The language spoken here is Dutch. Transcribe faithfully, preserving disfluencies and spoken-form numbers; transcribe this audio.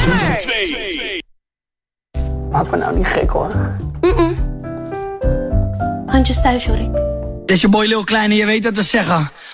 twee. Maak me nou niet gek, hoor. Mm-mm. Handjes thuis, Jorik. Dit is je boy Lil Kleine, je weet wat we zeggen.